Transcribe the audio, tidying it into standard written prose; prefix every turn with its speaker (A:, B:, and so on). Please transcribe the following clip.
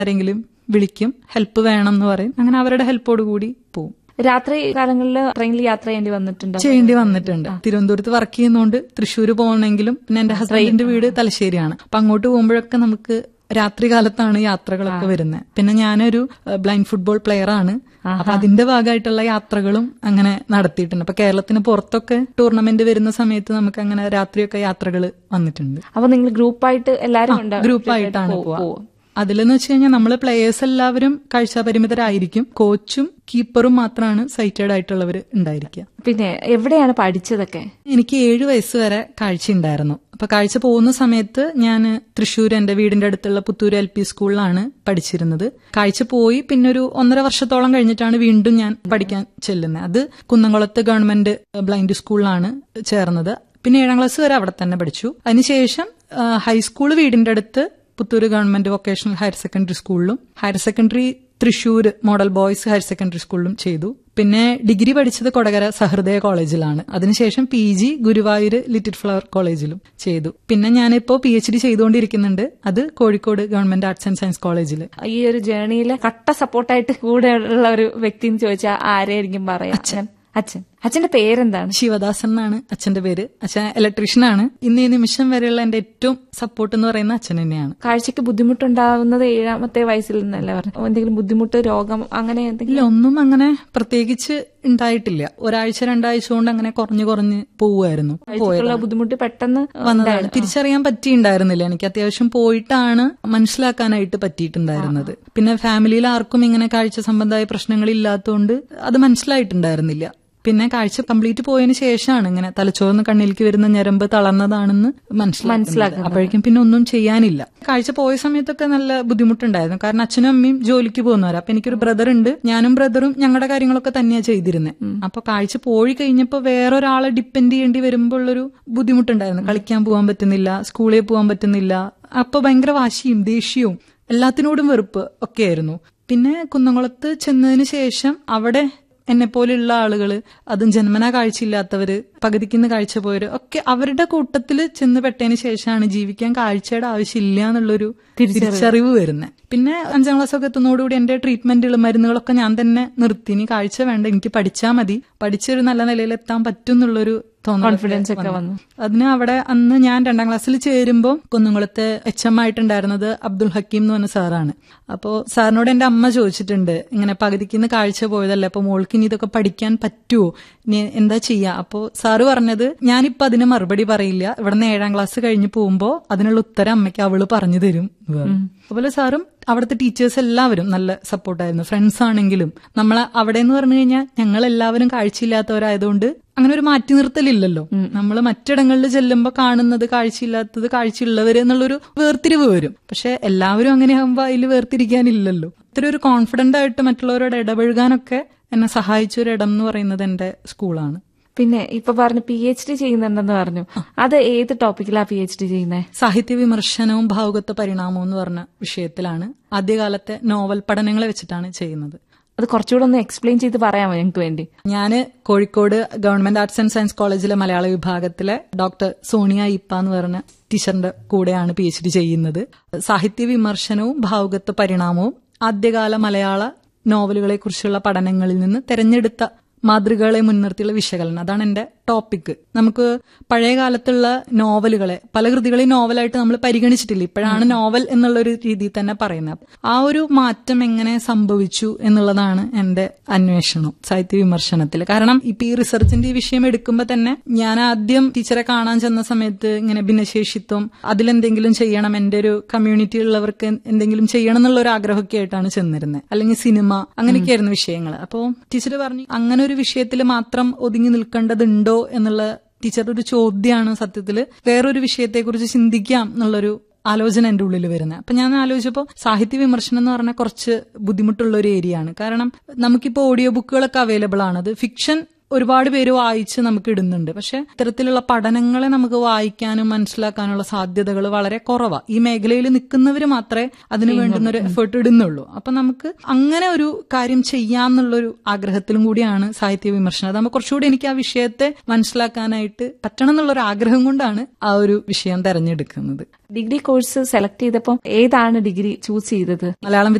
A: ആരെങ്കിലും വിളിക്കും, ഹെൽപ്പ് വേണം എന്ന് പറയും. അങ്ങനെ അവരുടെ ഹെൽപ്പോട് കൂടി പോവും.
B: രാത്രി കാലങ്ങളിൽ ട്രെയിനിൽ യാത്ര
A: ചെയ്യേണ്ടി വന്നിട്ടുണ്ട്. തിരുവനന്തപുരത്ത് വർക്ക് ചെയ്യുന്നതുകൊണ്ട് തൃശ്ശൂർ പോകണമെങ്കിലും, പിന്നെ എന്റെ ഹസ്ബൻഡിന്റെ വീട് തലശ്ശേരിയാണ്. അപ്പൊ അങ്ങോട്ട് പോകുമ്പോഴൊക്കെ നമുക്ക് രാത്രി കാലത്താണ് യാത്രകളൊക്കെ വരുന്നത്. പിന്നെ ഞാനൊരു ബ്ലൈൻഡ് ഫുട്ബോൾ പ്ലെയർ ആണ്. അപ്പൊ അതിന്റെ ഭാഗമായിട്ടുള്ള യാത്രകളും അങ്ങനെ നടത്തിയിട്ടുണ്ട്. അപ്പൊ കേരളത്തിന് പുറത്തൊക്കെ ടൂർണമെന്റ് വരുന്ന സമയത്ത് നമുക്ക് അങ്ങനെ രാത്രിയൊക്കെ യാത്രകൾ വന്നിട്ടുണ്ട്.
B: അപ്പൊ നിങ്ങൾ ഗ്രൂപ്പായിട്ട് എല്ലാരും
A: ഗ്രൂപ്പായിട്ടാണ് പോവുക. അതിലെന്ന് വെച്ച് കഴിഞ്ഞാൽ നമ്മള് പ്ലേയേഴ്സ് എല്ലാവരും കാഴ്ചാപരിമിതരായിരിക്കും. കോച്ചും കീപ്പറും മാത്രമാണ് സൈറ്റഡ് ആയിട്ടുള്ളവർ ഉണ്ടായിരിക്കുക.
B: പിന്നെ എവിടെയാണ് പഠിച്ചതൊക്കെ?
A: എനിക്ക് 7 വയസ്സ് വരെ കാഴ്ച ഉണ്ടായിരുന്നു. അപ്പൊ കാഴ്ച പോകുന്ന സമയത്ത് ഞാൻ തൃശ്ശൂർ എന്റെ വീടിന്റെ അടുത്തുള്ള പുത്തൂര് LP സ്കൂളിലാണ് പഠിച്ചിരുന്നത്. കാഴ്ച പോയി പിന്നെ ഒരു 1.5 വർഷത്തോളം കഴിഞ്ഞിട്ടാണ് വീണ്ടും ഞാൻ പഠിക്കാൻ ചെല്ലുന്നത്. അത് കുന്നംകുളത്ത് ഗവൺമെന്റ് ബ്ലൈൻഡ് സ്കൂളിലാണ് ചേർന്നത്. പിന്നെ 7ാം ക്ലാസ് വരെ അവിടെ തന്നെ പഠിച്ചു. അതിനുശേഷം ഹൈസ്കൂൾ വീടിന്റെ അടുത്ത് Puthur government vocational higher secondary സ്കൂളിലും, higher secondary Thrissur model boys higher secondary സ്കൂളിലും ചെയ്തു. പിന്നെ ഡിഗ്രി പഠിച്ചത് കൊടകര സഹൃദയ കോളേജിലാണ്. അതിനുശേഷം PG ഗുരുവായൂർ ലിറ്റിൽ ഫ്ലവർ കോളേജിലും ചെയ്തു. പിന്നെ ഞാനിപ്പോ PhD ചെയ്തുകൊണ്ടിരിക്കുന്നുണ്ട്. അത് Kozhikode government arts and science കോളേജിൽ.
B: ഈ ഒരു ജേർണിയിലെ കട്ട സപ്പോർട്ടായിട്ട് കൂടെ ഉള്ള ഒരു വ്യക്തി എന്ന് ചോദിച്ചാൽ ആരെയായിരിക്കും പറയാ? അച്ഛന്റെ പേരെന്താണ്?
A: ശിവദാസൻ എന്നാണ് അച്ഛന്റെ പേര്. അച്ഛൻ ഇലക്ട്രീഷ്യനാണ്. ഇന്ന് ഈ നിമിഷം വരെയുള്ള എന്റെ ഏറ്റവും സപ്പോർട്ട് എന്ന് പറയുന്ന അച്ഛൻ തന്നെയാണ്.
B: കാഴ്ചക്ക് ബുദ്ധിമുട്ടുണ്ടാവുന്നത് 7ാമത്തെ വയസ്സിൽ നിന്നല്ലേ പറഞ്ഞു? എന്തെങ്കിലും ബുദ്ധിമുട്ട്, രോഗം അങ്ങനെ എന്തെങ്കിലും?
A: ഒന്നും അങ്ങനെ പ്രത്യേകിച്ച് ഉണ്ടായിട്ടില്ല. 1-2 ആഴ്ച കൊണ്ട് അങ്ങനെ കുറഞ്ഞു പോവുമായിരുന്നു.
B: ബുദ്ധിമുട്ട് പെട്ടെന്ന്
A: വന്നതാണ്. തിരിച്ചറിയാൻ പറ്റിയിട്ടുണ്ടായിരുന്നില്ല. എനിക്ക് അത്യാവശ്യം പോയിട്ടാണ് മനസ്സിലാക്കാനായിട്ട് പറ്റിയിട്ടുണ്ടായിരുന്നത്. പിന്നെ ഫാമിലിയിൽ ആർക്കും ഇങ്ങനെ കാഴ്ച സംബന്ധമായ പ്രശ്നങ്ങൾ ഇല്ലാത്തതുകൊണ്ട് അത് മനസ്സിലായിട്ടുണ്ടായിരുന്നില്ല. പിന്നെ കാഴ്ച കംപ്ലീറ്റ് പോയതിനു ശേഷമാണ് ഇങ്ങനെ തലച്ചോറിന് കണ്ണിലേക്ക് വരുന്ന ഞരമ്പ് തളർന്നതാണെന്ന് മനസ്സിലാക്കുന്നത്. അപ്പോഴേക്കും പിന്നെ ഒന്നും ചെയ്യാനില്ല. കാഴ്ച പോയ സമയത്തൊക്കെ നല്ല ബുദ്ധിമുട്ടുണ്ടായിരുന്നു. കാരണം അച്ഛനും അമ്മയും ജോലിക്ക് പോകുന്നവരാ. അപ്പൊ എനിക്കൊരു ബ്രദർ ഉണ്ട്. ഞാനും ബ്രദറും ഞങ്ങളുടെ കാര്യങ്ങളൊക്കെ തന്നെയാ ചെയ്തിരുന്നത്. അപ്പൊ കാഴ്ച പോയി കഴിഞ്ഞപ്പോ വേറൊരാളെ ഡിപ്പെൻഡ് ചെയ്യേണ്ടി വരുമ്പോൾ ഉള്ളൊരു ബുദ്ധിമുട്ടുണ്ടായിരുന്നു. കളിക്കാൻ പോകാൻ പറ്റുന്നില്ല, സ്കൂളിൽ പോകാൻ പറ്റുന്നില്ല. അപ്പൊ ഭയങ്കര വാശിയും ദേഷ്യവും എല്ലാത്തിനോടും വെറുപ്പ് ഒക്കെ ആയിരുന്നു. പിന്നെ കുന്നംകുളത്ത് ചെന്നതിന് ശേഷം അവിടെ എന്നെ പോലെയുള്ള ആളുകള്, അതും ജന്മനാ കാഴ്ചയില്ലാത്തവര്, പകുതിക്കുന്ന കാഴ്ച പോയവര് ഒക്കെ അവരുടെ കൂട്ടത്തില് ചെന്ന് പെട്ടതിന് ശേഷമാണ് ജീവിക്കാൻ കാഴ്ചയുടെ ആവശ്യമില്ല എന്നുള്ളൊരു തിരിച്ചറിവ് വരുന്നത്. പിന്നെ 5ാം ക്ലാസ് ഒക്കെ എത്തുന്നതോടുകൂടി എന്റെ ട്രീറ്റ്മെന്റുകളും മരുന്നുകളൊക്കെ ഞാൻ തന്നെ നിർത്തി. ഇനി കാഴ്ച വേണ്ട, എനിക്ക് പഠിച്ചാൽ മതി, പഠിച്ചൊരു നല്ല നിലയിൽ എത്താൻ പറ്റും എന്നുള്ളൊരു
B: കോൺഫിഡൻസ് ഒക്കെ വന്നു.
A: അതിന് അവിടെ അന്ന് ഞാൻ 2ാം ക്ലാസ്സിൽ ചേരുമ്പോൾ കുന്നംകുളത്തെ HM ആയിട്ടുണ്ടായിരുന്നത് അബ്ദുൾ ഹക്കീം എന്ന് പറഞ്ഞ സാറാണ്. അപ്പോ സാറിനോട് എന്റെ അമ്മ ചോദിച്ചിട്ടുണ്ട്, ഇങ്ങനെ പകുതിക്കുന്ന കാഴ്ച പോയതല്ലേ, അപ്പൊ മോൾക്ക് ഇനി ഇതൊക്കെ പഠിക്കാൻ പറ്റുമോ, ഇനി എന്താ ചെയ്യാ? അപ്പോ സാറ് പറഞ്ഞത്, ഞാനിപ്പോ അതിന് മറുപടി പറയില്ല, ഇവിടുന്ന് 7ാം ക്ലാസ് കഴിഞ്ഞ് പോകുമ്പോ അതിനുള്ള ഉത്തരം അമ്മയ്ക്ക് അവള് പറഞ്ഞു തരും. അതുപോലെ സാറും അവിടുത്തെ ടീച്ചേഴ്സ് എല്ലാവരും നല്ല സപ്പോർട്ടായിരുന്നു. ഫ്രണ്ട്സ് ആണെങ്കിലും നമ്മളെ അവിടെ എന്ന് പറഞ്ഞു കഴിഞ്ഞാൽ ഞങ്ങൾ എല്ലാവരും കാഴ്ചയില്ലാത്തവരായതുകൊണ്ട് അങ്ങനെ ഒരു മാറ്റി നിർത്തലില്ലല്ലോ. നമ്മൾ മറ്റിടങ്ങളിൽ ചെല്ലുമ്പോൾ കാണുന്നത് കാഴ്ചയില്ലാത്തത് കാഴ്ചയുള്ളവര് എന്നുള്ളൊരു വേർതിരിവ് വരും. പക്ഷെ എല്ലാവരും അങ്ങനെ ആകുമ്പോൾ അതിൽ വേർതിരിക്കാനില്ലല്ലോ. ഇത്ര ഒരു കോൺഫിഡന്റ് ആയിട്ട് മറ്റുള്ളവരോട് ഇടപഴകാനൊക്കെ എന്നെ സഹായിച്ച ഒരു ഇടം എന്ന് പറയുന്നത് എന്റെ സ്കൂളാണ്.
B: പിന്നെ ഇപ്പൊ പറഞ്ഞു PhD ചെയ്യുന്നുണ്ടെന്ന് പറഞ്ഞു. അത് ഏത് ടോപ്പിക്കിലാ PhD ചെയ്യുന്നത്?
A: സാഹിത്യ വിമർശനവും ഭാവുകത്വ പരിണാമവും എന്ന് പറഞ്ഞ വിഷയത്തിലാണ്. ആദ്യകാലത്തെ നോവൽ പഠനങ്ങളെ വെച്ചിട്ടാണ് ചെയ്യുന്നത്.
B: അത് കുറച്ചുകൂടെ ഒന്ന് എക്സ്പ്ലെയിൻ ചെയ്ത് പറയാമോ ഞങ്ങൾക്ക് വേണ്ടി?
A: ഞാൻ Kozhikode government arts and science കോളേജിലെ മലയാള വിഭാഗത്തിലെ ഡോക്ടർ സോണിയ ഇപ്പ എന്ന് പറഞ്ഞ ടീച്ചറിന്റെ കൂടെയാണ് PhD ചെയ്യുന്നത്. സാഹിത്യ വിമർശനവും ഭാവുകത്വ പരിണാമവും ആദ്യകാല മലയാള നോവലുകളെ കുറിച്ചുള്ള പഠനങ്ങളിൽ നിന്ന് തെരഞ്ഞെടുത്ത മാതൃകകളെ മുൻനിർത്തിയുള്ള വിശകലനം, അതാണ് എന്റെ ടോപ്പിക്. നമുക്ക് പഴയ കാലത്തുള്ള നോവലുകളെ, പല കൃതികളെയും നോവലായിട്ട് നമ്മൾ പരിഗണിച്ചിട്ടില്ല. ഇപ്പോഴാണ് നോവൽ എന്നുള്ളൊരു രീതിയിൽ തന്നെ പറയുന്നത്. ആ ഒരു മാറ്റം എങ്ങനെ സംഭവിച്ചു എന്നുള്ളതാണ് എന്റെ അന്വേഷണം സാഹിത്യ വിമർശനത്തിൽ. കാരണം ഇപ്പൊ ഈ റിസർച്ചിന്റെ ഈ വിഷയം എടുക്കുമ്പോൾ തന്നെ ഞാൻ ആദ്യം ടീച്ചറെ കാണാൻ ചെന്ന സമയത്ത് ഇങ്ങനെ ഭിന്നശേഷിത്വം, അതിലെന്തെങ്കിലും ചെയ്യണം, എന്റെ ഒരു കമ്മ്യൂണിറ്റി ഉള്ളവർക്ക് എന്തെങ്കിലും ചെയ്യണം എന്നുള്ള ഒരു ആഗ്രഹമൊക്കെ ആയിട്ടാണ് ചെന്നിരുന്നത്. അല്ലെങ്കിൽ സിനിമ, അങ്ങനെയൊക്കെയായിരുന്നു വിഷയങ്ങൾ. അപ്പോൾ ടീച്ചർ പറഞ്ഞു അങ്ങനെ ഒരു വിഷയത്തിൽ മാത്രം ഒതുങ്ങി നിൽക്കേണ്ടതുണ്ടോ എന്നുള്ള ടീച്ചറുടെ ഒരു ചോദ്യമാണ് സത്യത്തില് വേറൊരു വിഷയത്തെക്കുറിച്ച് ചിന്തിക്കാം എന്നുള്ളൊരു ആലോചന എന്റെ ഉള്ളിൽ വരുന്നത്. അപ്പൊ ഞാൻ ആലോചിച്ചപ്പോൾ സാഹിത്യ വിമർശനം എന്ന് പറഞ്ഞാൽ കുറച്ച് ബുദ്ധിമുട്ടുള്ള ഒരു ഏരിയ ആണ്. കാരണം നമുക്കിപ്പോ ഓഡിയോ ബുക്കുകളൊക്കെ അവൈലബിൾ ആണ്. അത് ഫിക്ഷൻ ഒരുപാട് പേര് വായിച്ച് നമുക്ക് ഇടുന്നുണ്ട്. പക്ഷെ ഇത്തരത്തിലുള്ള പഠനങ്ങളെ നമുക്ക് വായിക്കാനും മനസ്സിലാക്കാനുള്ള സാധ്യതകൾ വളരെ കുറവാണ്. ഈ മേഖലയിൽ നിൽക്കുന്നവർ മാത്രമേ അതിന് വേണ്ടുന്ന ഒരു എഫേർട്ട് ഇടുന്നുള്ളൂ. അപ്പൊ നമുക്ക് അങ്ങനെ ഒരു കാര്യം ചെയ്യാന്നുള്ളൊരു ആഗ്രഹത്തിലും കൂടിയാണ് സാഹിത്യ വിമർശനം. അതാകുമ്പോൾ കുറച്ചുകൂടി എനിക്ക് ആ വിഷയത്തെ മനസ്സിലാക്കാനായിട്ട് പറ്റണം എന്നുള്ളൊരു ആഗ്രഹം കൊണ്ടാണ് ആ ഒരു വിഷയം തെരഞ്ഞെടുക്കുന്നത്.
B: ഡിഗ്രി കോഴ്സ് സെലക്ട് ചെയ്തപ്പോൾ ഏതാണ് ഡിഗ്രി ചൂസ് ചെയ്തത്?
A: മലയാളം